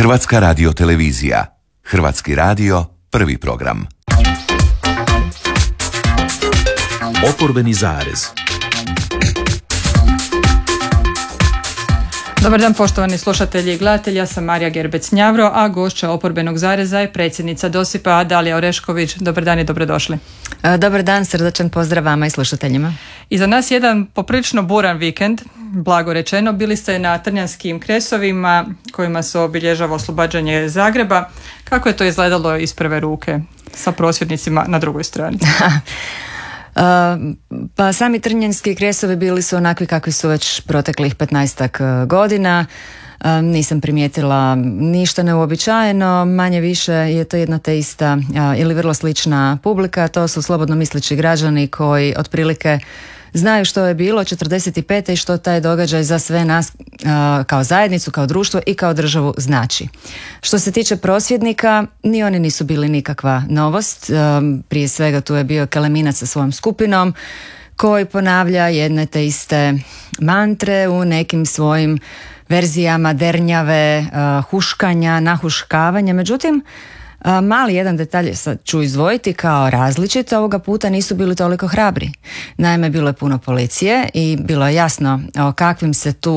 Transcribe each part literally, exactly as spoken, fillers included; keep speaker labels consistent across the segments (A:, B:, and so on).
A: Hrvatska radiotelevizija. Hrvatski radio, prvi program.
B: Oporbeni zarez.
C: Dobar dan poštovani slušatelji i gledatelji, ja sam Marija Gerbec-Njavro, a gošća Oporbenog zareza je predsjednica Dosipa Dalija Orešković. Dobar dan i dobrodošli.
D: Dobar dan, srdačan pozdrav vama i slušateljima.
C: I za nas jedan poprilično buran vikend, blago rečeno. Bili ste na Trnjanskim kresovima kojima se obilježava oslobađanje Zagreba. Kako je to izgledalo iz prve ruke sa prosvjednicima na drugoj strani?
D: Uh, pa sami Trnjanski kresovi bili su onakvi kakvi su već proteklih petnaestak godina. Uh, nisam primijetila ništa neuobičajeno, manje više je to jedna te ista uh, ili vrlo slična publika. To su slobodno misleći građani koji otprilike znaju što je bilo četrdeset pete i što taj događaj za sve nas uh, kao zajednicu, kao društvo i kao državu znači. Što se tiče prosvjednika, ni oni nisu bili nikakva novost. Um, prije svega tu je bio Keleminac sa svojom skupinom koji ponavlja jedne te iste mantre u nekim svojim verzijama dernjave, uh, huškanja, nahuškavanja. Međutim, mali jedan detalj sad ću izdvojiti kao različit, ovoga puta nisu bili toliko hrabri. Naime, bilo je puno policije i bilo je jasno o kakvim se tu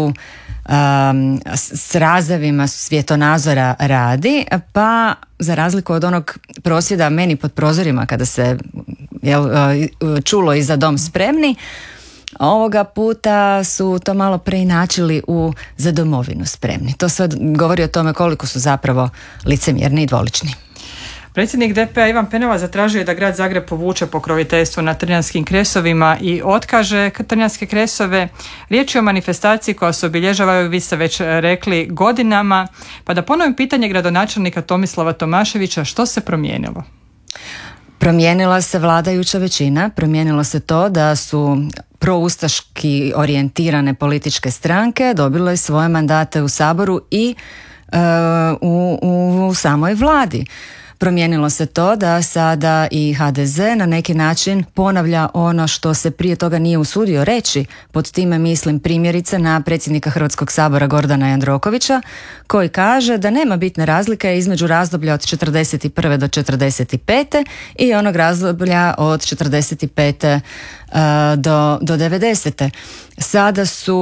D: um, s razavima svjetonazora radi, pa za razliku od onog prosvjeda meni pod prozorima kada se jel, čulo i za dom spremni, ovoga puta su to malo preinačili u za domovinu spremni. To sve govori o tome koliko su zapravo licemjerni i dvolični.
C: Predsjednik D P a Ivan Penava zatražio je da grad Zagreb povuče pokroviteljstvo na Trnjanskim kresovima i otkaže Trnjanske kresove. Riječ je o manifestaciji koja se obilježavaju, vi ste već rekli, godinama. Pa da ponovim pitanje gradonačelnika Tomislava Tomaševića, što se promijenilo?
D: Promijenila se vladajuća većina, promijenilo se to da su proustaški orijentirane političke stranke dobile svoje mandate u Saboru i e, u, u, u samoj vladi. Promijenilo se to da sada i H D Z na neki način ponavlja ono što se prije toga nije usudio reći. Pod time mislim primjerice na predsjednika Hrvatskog sabora Gordana Jandrokovića, koji kaže da nema bitne razlike između razdoblja od četrdeset prve do četrdeset pete i onog razdoblja od četrdeset pete Uh, do, do devedesete. Sada su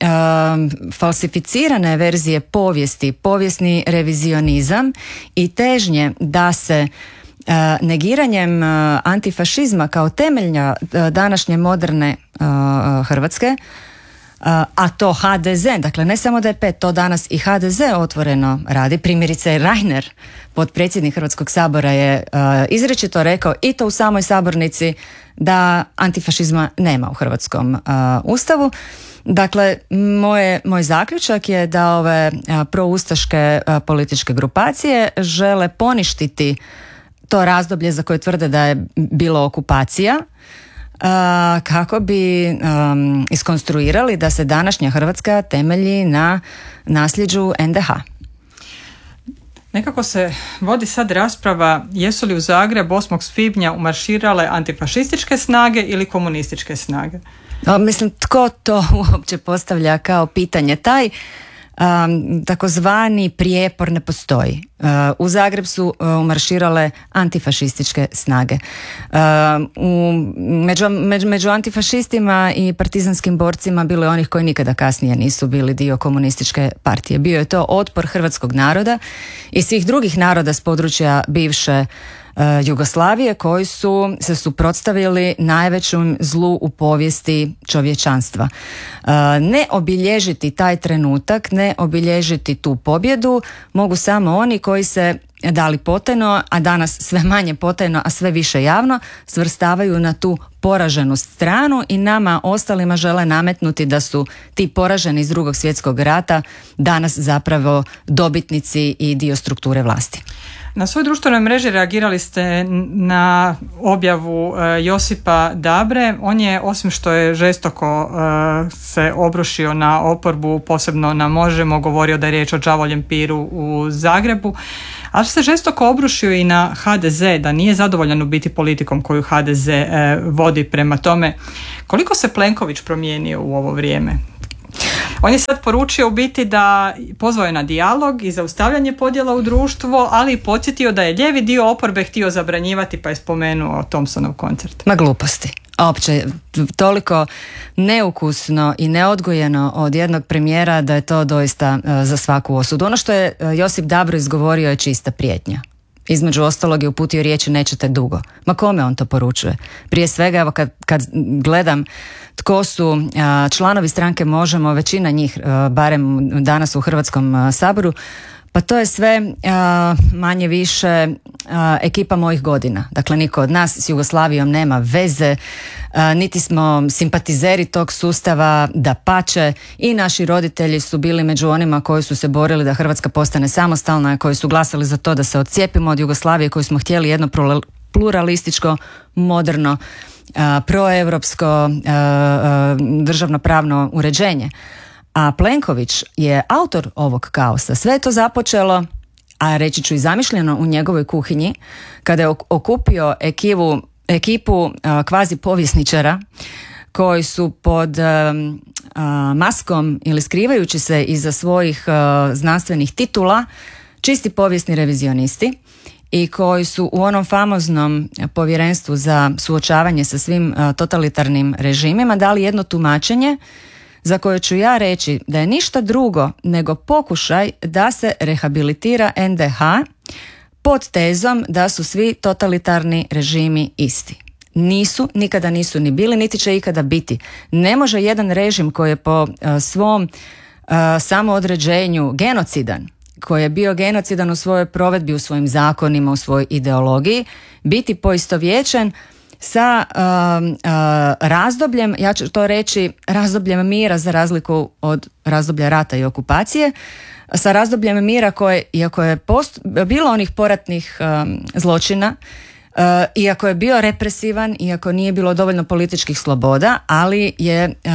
D: uh, falsificirane verzije povijesti, povijesni revizionizam i težnje da se uh, negiranjem uh, antifašizma kao temelja uh, današnje moderne uh, Hrvatske, Uh, a to H D Z, dakle ne samo D P, to danas i H D Z otvoreno radi. Primjerice Reiner, potpredsjednik Hrvatskog sabora, je uh, izričito rekao i to u samoj sabornici da antifašizma nema u hrvatskom uh, ustavu. Dakle, moje, moj zaključak je da ove uh, proustaške uh, političke grupacije žele poništiti to razdoblje za koje tvrde da je bilo okupacija, Uh, kako bi um, iskonstruirali da se današnja Hrvatska temelji na nasljeđu N D H.
C: Nekako se vodi sad rasprava jesu li u Zagreb osmog svibnja umarširale antifašističke snage ili komunističke snage?
D: O, mislim, tko to uopće postavlja kao pitanje? Taj Um, takozvani prijepor ne postoji. Uh, u Zagreb su uh, umarširale antifašističke snage. Uh, u, među, među, među antifašistima i partizanskim borcima bilo je onih koji nikada kasnije nisu bili dio komunističke partije. Bio je to otpor hrvatskog naroda i svih drugih naroda s područja bivše Uh, Jugoslavije koji su se suprotstavili najvećem zlu u povijesti čovječanstva. Uh, ne obilježiti taj trenutak, ne obilježiti tu pobjedu mogu samo oni koji se dali potajno, a danas sve manje potajno, a sve više javno, svrstavaju na tu poraženu stranu i nama ostalima žele nametnuti da su ti poraženi iz Drugog svjetskog rata danas zapravo dobitnici i dio strukture vlasti.
C: Na svojoj društvenoj mreži reagirali ste na objavu e, Josipa Dabre. On je, osim što je žestoko e, se obrušio na oporbu, posebno na Možemo, govorio da je riječ o đavoljem piru u Zagrebu, ali se žestoko obrušio i na H D Z, da nije zadovoljan u biti politikom koju H D Z e, vodi prema tome. Koliko se Plenković promijenio u ovo vrijeme? On je sad poručio u biti da pozvao je na dijalog i zaustavljanje podjela u društvo, ali i podsjetio da je lijevi dio oporbe htio zabranjivati, pa je spomenuo Thompsonov koncert.
D: Ma gluposti. Opće, toliko neukusno i neodgojeno od jednog premijera da je to doista uh, za svaku osudu. Ono što je uh, Josip Dabro izgovorio je čista prijetnja. Između ostalog je uputio riječi nećete dugo. Ma kome on to poručuje? Prije svega, evo kad, kad gledam tko su uh, članovi stranke Možemo, većina njih, uh, barem danas u Hrvatskom uh, saboru, pa to je sve uh, manje više uh, ekipa mojih godina. Dakle, niko od nas s Jugoslavijom nema veze, uh, niti smo simpatizeri tog sustava, dapače, i naši roditelji su bili među onima koji su se borili da Hrvatska postane samostalna, koji su glasali za to da se odcijepimo od Jugoslavije, koji smo htjeli jedno pluralističko, moderno, uh, proeuropsko uh, uh, državno-pravno uređenje. A Plenković je autor ovog kaosa. Sve je to započelo, a reći ću i zamišljeno, u njegovoj kuhinji, kada je okupio ekivu, ekipu uh, kvazi povjesničara koji su pod uh, uh, maskom ili skrivajući se iza svojih uh, znanstvenih titula čisti povijesni revizionisti i koji su u onom famoznom povjerenstvu za suočavanje sa svim uh, totalitarnim režimima dali jedno tumačenje za koje ću ja reći da je ništa drugo nego pokušaj da se rehabilitira en de ha pod tezom da su svi totalitarni režimi isti. Nisu, nikada nisu ni bili, niti će ikada biti. Ne može jedan režim koji je po uh, svom uh, samoodređenju genocidan, koji je bio genocidan u svojoj provedbi, u svojim zakonima, u svojoj ideologiji, biti poistovjećen sa uh, uh, razdobljem, ja ću to reći, razdobljem mira za razliku od razdoblja rata i okupacije, sa razdobljem mira koje, iako je post, bilo onih poratnih um, zločina, uh, iako je bio represivan, iako nije bilo dovoljno političkih sloboda, ali je uh,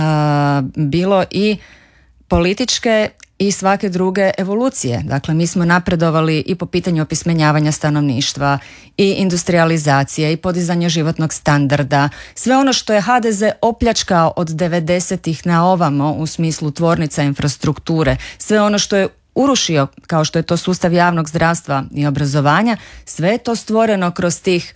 D: bilo i političke i svake druge evolucije. Dakle, mi smo napredovali i po pitanju opismenjavanja stanovništva i industrijalizacije i podizanja životnog standarda. Sve ono što je ha de ze opljačkao od devedesetih na ovamo u smislu tvornica infrastrukture, sve ono što je urušio, kao što je to sustav javnog zdravstva i obrazovanja, sve je to stvoreno kroz tih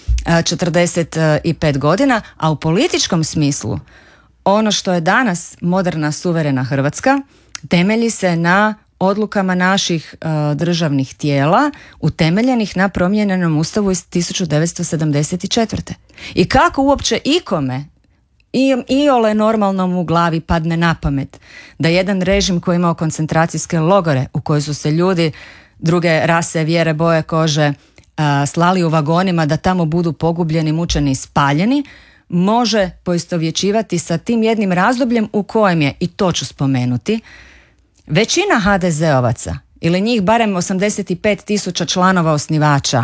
D: četrdeset pet godina, a u političkom smislu ono što je danas moderna suverena Hrvatska temelji se na odlukama naših uh, državnih tijela utemeljenih na promijenjenom ustavu iz tisuću devetsto sedamdeset četvrte. I kako uopće ikome i, iole normalnom u glavi padne na pamet da jedan režim koji je imao koncentracijske logore u kojoj su se ljudi druge rase, vjere, boje kože uh, slali u vagonima da tamo budu pogubljeni, mučeni i spaljeni, može poistovjećivati sa tim jednim razdobljem u kojem je, i to ću spomenuti, većina ha de zeovaca, ili njih barem osamdeset pet tisuća članova osnivača,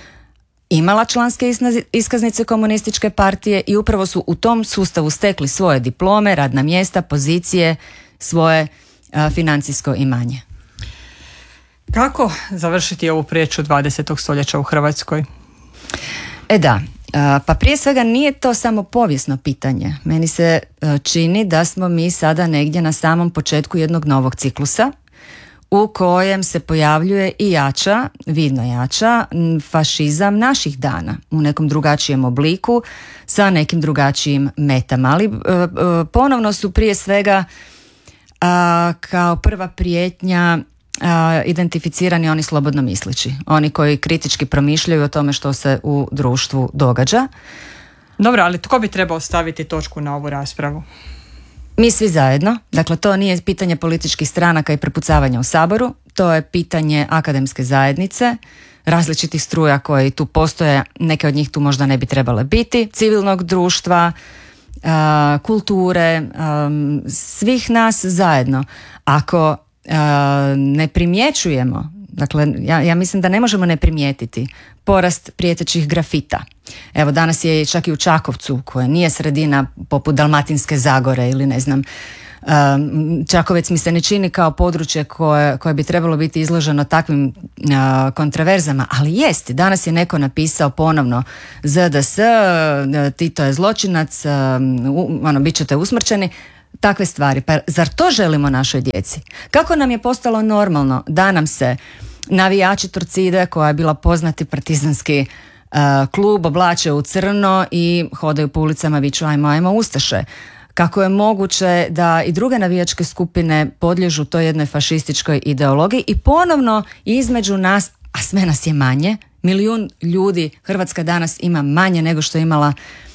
D: imala članske iskaznice komunističke partije i upravo su u tom sustavu stekli svoje diplome, radna mjesta, pozicije, svoje a, financijsko imanje.
C: Kako završiti ovu priču dvadesetog stoljeća u Hrvatskoj?
D: E da, pa prije svega nije to samo povijesno pitanje. Meni se čini da smo mi sada negdje na samom početku jednog novog ciklusa u kojem se pojavljuje i jača, vidno jača, fašizam naših dana u nekom drugačijem obliku sa nekim drugačijim metama. Ali ponovno su prije svega kao prva prijetnja identificirani oni slobodno misleći, oni koji kritički promišljaju o tome što se u društvu događa.
C: Dobro, ali tko bi trebao staviti točku na ovu raspravu?
D: Mi svi zajedno. Dakle, to nije pitanje političkih stranaka i prepucavanja u Saboru, to je pitanje akademske zajednice, različitih struja koje tu postoje, neke od njih tu možda ne bi trebale biti, civilnog društva, kulture, svih nas zajedno. Ako ne primjećujemo, dakle ja, ja mislim da ne možemo ne primijetiti porast prijetećih grafita. Evo danas je čak i u Čakovcu, koja nije sredina poput Dalmatinske Zagore ili ne znam, Čakovec mi se ne čini kao područje koje, koje bi trebalo biti izloženo takvim uh, kontroverzama, ali jest, danas je neko napisao ponovno ze de es, Tito je zločinac, uh, ono, bit ćete usmrćeni. takve stvari. Pa zar to želimo našoj djeci? Kako nam je postalo normalno da nam se navijači Torcide, koja je bila poznati partizanski uh, klub, oblače u crno i hodaju po ulicama, viču ajmo, ajmo ustaše. Kako je moguće da i druge navijačke skupine podliježu toj jednoj fašističkoj ideologiji i ponovno između nas, a sve nas je manje, milijun ljudi Hrvatska danas ima manje nego što je imala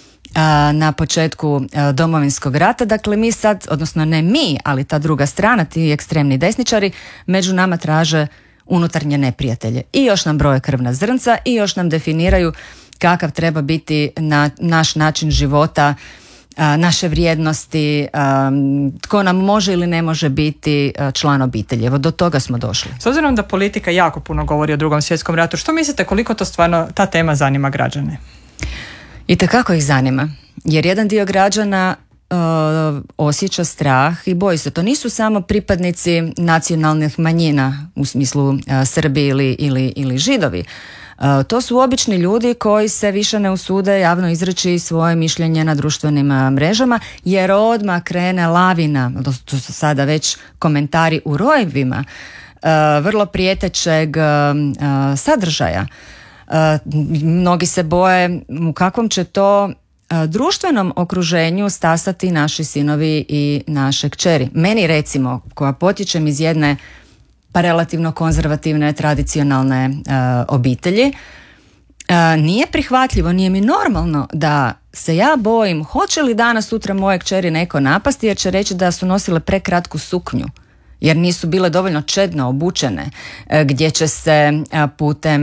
D: a, na početku a, Domovinskog rata. Dakle, mi sad, odnosno ne mi, ali ta druga strana, ti ekstremni desničari, među nama traže unutarnje neprijatelje. I još nam broje krvna zrnca i još nam definiraju kakav treba biti na, naš način života, a, naše vrijednosti, a, tko nam može ili ne može biti a, član obitelji. Evo, do toga smo došli.
C: S obzirom da politika jako puno govori o Drugom svjetskom ratu, što mislite koliko to stvarno ta tema zanima građane?
D: Itekako ih zanima, jer jedan dio građana uh, osjeća strah i boji se. To nisu samo pripadnici nacionalnih manjina u smislu uh, Srbi ili, ili, ili Židovi. Uh, to su obični ljudi koji se više ne usude javno izreći svoje mišljenje na društvenim uh, mrežama, jer odmah krene lavina, to su sada već komentari u rojevima, uh, vrlo prijetećeg uh, uh, sadržaja. Uh, mnogi se boje u kakvom će to uh, društvenom okruženju stasati naši sinovi i naše kćeri. Meni recimo, koja potječem iz jedne pa relativno konzervativne, tradicionalne uh, obitelji, uh, nije prihvatljivo, nije mi normalno da se ja bojim hoće li danas sutra moje kćeri neko napasti jer će reći da su nosile prekratku suknju, jer nisu bile dovoljno čedno obučene, gdje će se putem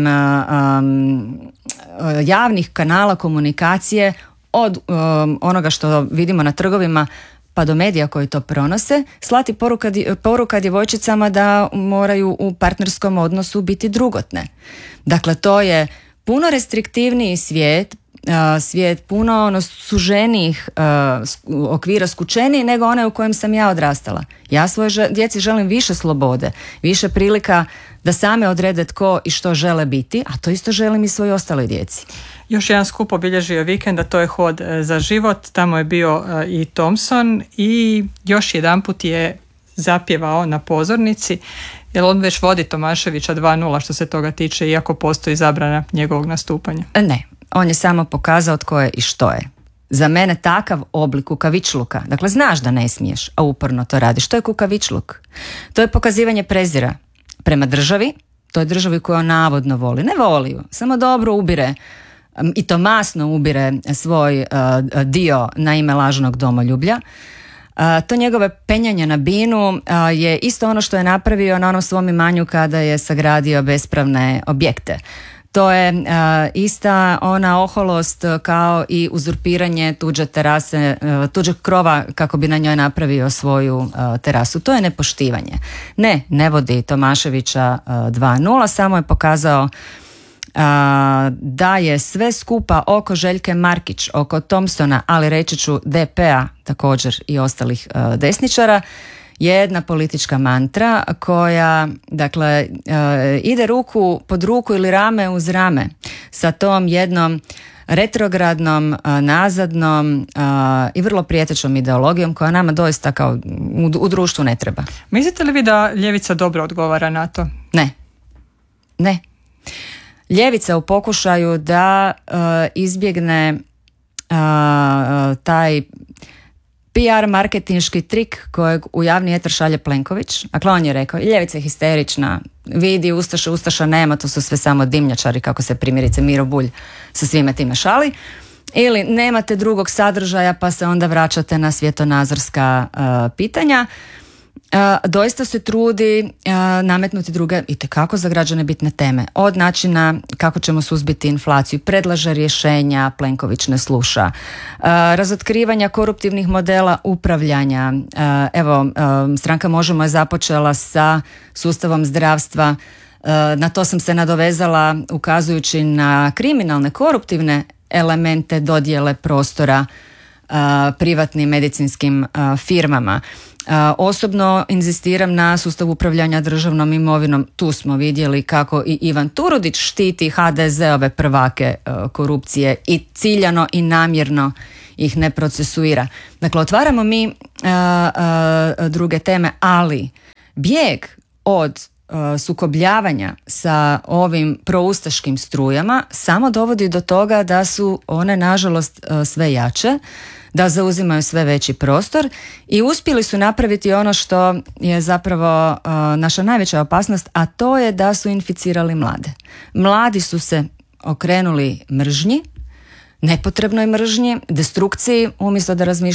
D: um, javnih kanala komunikacije od um, onoga što vidimo na trgovima pa do medija koji to pronose, slati poruka, poruka djevojčicama da moraju u partnerskom odnosu biti drugotne. Dakle, to je puno restriktivniji svijet, Uh, svijet puno ono, suženijih uh, okvira, skučeniji nego onaj u kojem sam ja odrastala. Ja svoje že- djeci želim više slobode, više prilika da same odrede tko i što žele biti, a to isto želim i svojoj ostaloj djeci.
C: Još jedan skup obilježio vikend, a to je Hod za život. Tamo je bio uh, i Thompson i još jedanput je zapjevao na pozornici, jer on već vodi Tomaševića dva nula što se toga tiče, iako postoji zabrana njegovog nastupanja.
D: Ne. On je samo pokazao tko je i što je. Za mene takav oblik kukavičluka, dakle znaš da ne smiješ, a uporno to radiš, to je kukavičluk. To je pokazivanje prezira prema državi, to je državi koju on navodno voli. Ne voli ju, samo dobro ubire i to masno ubire svoj uh, dio na ime lažnog domoljublja. Uh, to njegove penjanje na binu uh, je isto ono što je napravio na onom svom imanju kada je sagradio bespravne objekte. To je uh, ista ona oholost kao i uzurpiranje tuđe terase, uh, tuđeg krova kako bi na njoj napravio svoju uh, terasu. To je nepoštivanje. Ne, ne vodi Tomaševića uh, dva nula, samo je pokazao uh, da je sve skupa oko Željke Markić, oko Thompsona, ali reći ću D P-a također i ostalih uh, desničara, jedna politička mantra koja, dakle, ide ruku pod ruku ili rame uz rame sa tom jednom retrogradnom, nazadnom i vrlo prijetećom ideologijom koja nama doista kao u društvu ne treba.
C: Mislite li vi da ljevica dobro odgovara na to?
D: Ne. Ne. Ljevica u pokušaju da izbjegne taj P R marketinški trik kojeg u javni eter šalje Plenković. Dakle, on je rekao, ljevica je histerična, vidi ustaša, ustaša nema, to su sve samo dimnjačari, kako se primjerice Miro Bulj sa svime time šali. Ili nemate drugog sadržaja pa se onda vraćate na svjetonazorska uh, pitanja. Uh, doista se trudi uh, nametnuti druge itekako za građane bitne teme. Od načina kako ćemo suzbiti inflaciju, predlaže rješenja, Plenković ne sluša. Uh, razotkrivanja koruptivnih modela upravljanja. Uh, evo, uh, stranka Možemo je započela sa sustavom zdravstva. Uh, na to sam se nadovezala ukazujući na kriminalne, koruptivne elemente dodjele prostora uh, privatnim medicinskim uh, firmama. Uh, osobno inzistiram na sustavu upravljanja državnom imovinom. Tu smo vidjeli kako i Ivan Turudić štiti H D Z-ove prvake uh, korupcije i ciljano i namjerno ih ne procesuira. Dakle, otvaramo mi a, a, druge teme, ali bijeg od a, sukobljavanja sa ovim proustaškim strujama samo dovodi do toga da su one nažalost a, sve jače, da zauzimaju sve veći prostor i uspjeli su napraviti ono što je zapravo uh, naša najveća opasnost, a to je da su inficirali mlade. Mladi su se okrenuli mržnji, nepotrebnoj mržnji, destrukciji, umjesto da razmišljaju